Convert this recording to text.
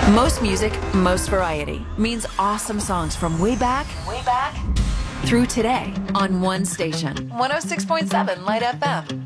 Most music, most variety means awesome songs from way back through today on one station. 106.7 Light FM.